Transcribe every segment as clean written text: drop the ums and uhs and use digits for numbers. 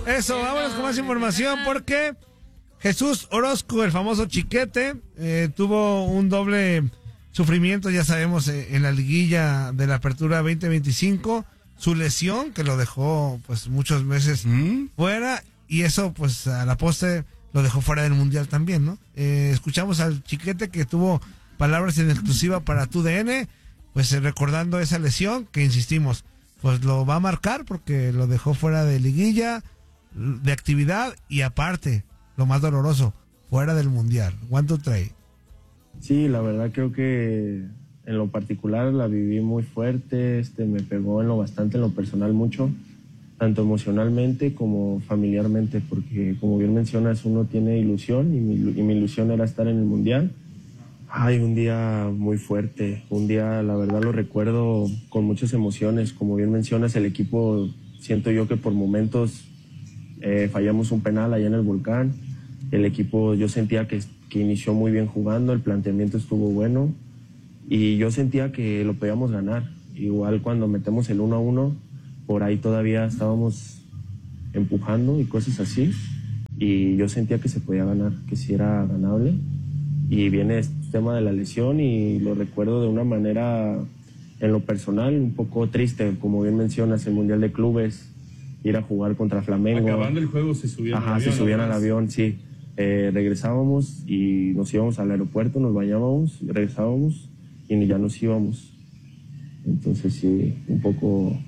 Eso, vámonos con más información porque Jesús Orozco, el famoso Chiquete, tuvo un doble sufrimiento, ya sabemos, en la liguilla de la Apertura 2025, su lesión que lo dejó pues muchos meses fuera, y eso pues a la postre lo dejó fuera del Mundial también, ¿no? Escuchamos al Chiquete que tuvo palabras en exclusiva para TUDN, pues recordando esa lesión que, insistimos, pues lo va a marcar porque lo dejó fuera de liguilla, de actividad, y aparte, lo más doloroso, fuera del Mundial. 1, 2, 3. Sí, la verdad creo que en lo particular la viví muy fuerte, me pegó en lo personal mucho, tanto emocionalmente como familiarmente, porque como bien mencionas, uno tiene ilusión y mi ilusión era estar en el Mundial. Ay, un día muy fuerte, un día la verdad lo recuerdo con muchas emociones. Como bien mencionas, el equipo, siento yo que por momentos fallamos un penal allá en el Volcán. El equipo, yo sentía que inició muy bien jugando, el planteamiento estuvo bueno y yo sentía que lo podíamos ganar. Igual cuando metemos el 1-1, por ahí todavía estábamos empujando y cosas así, y yo sentía que se podía ganar, que sí era ganable. Y viene este tema de la lesión y lo recuerdo de una manera, en lo personal, un poco triste. Como bien mencionas, el Mundial de Clubes, ir a jugar contra Flamengo. Acabando el juego se subían al avión. Se subían al avión, sí. Regresábamos y nos íbamos al aeropuerto, nos bañábamos, regresábamos y ya nos íbamos. Entonces sí, un poco...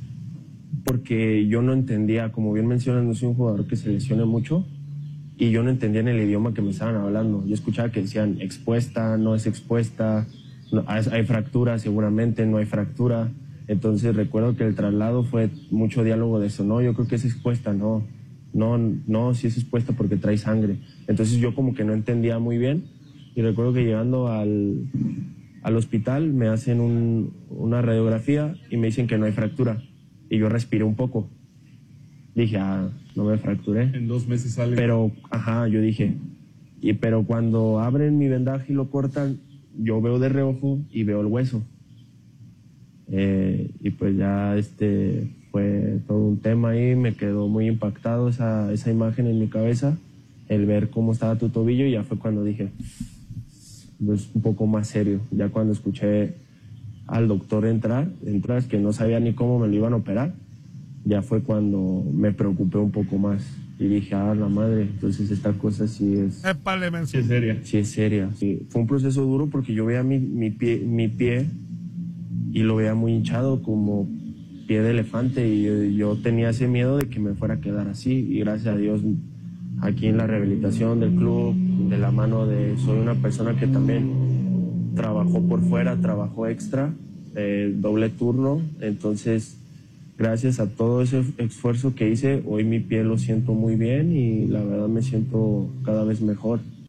Porque yo no entendía, como bien mencionas, no soy un jugador que se lesione mucho, y yo no entendía en el idioma que me estaban hablando. Yo escuchaba que decían expuesta, no es expuesta, no, hay fractura seguramente, no hay fractura. Entonces recuerdo que el traslado fue mucho diálogo de eso. No, yo creo que es expuesta, no, sí es expuesta porque trae sangre. Entonces yo como que no entendía muy bien, y recuerdo que llegando al hospital me hacen una radiografía y me dicen que no hay fractura. Y yo respiré un poco. Dije, no me fracturé. En 2 meses sale. Pero, yo dije, pero cuando abren mi vendaje y lo cortan, yo veo de reojo y veo el hueso. Y pues ya fue todo un tema ahí, me quedó muy impactado esa imagen en mi cabeza, el ver cómo estaba tu tobillo, y ya fue cuando dije, pues un poco más serio. Ya cuando escuché al doctor entrar, que no sabía ni cómo me lo iban a operar, ya fue cuando me preocupé un poco más y dije, la madre, entonces esta cosa sí es... Sí es seria. Sí es seria. Sí. Fue un proceso duro porque yo veía mi pie y lo veía muy hinchado, como pie de elefante, y yo tenía ese miedo de que me fuera a quedar así, y gracias a Dios aquí en la rehabilitación del club, de la mano soy una persona que también trabajó por fuera, trabajó extra, doble turno, entonces gracias a todo ese esfuerzo que hice, hoy mi pie lo siento muy bien y la verdad me siento cada vez mejor.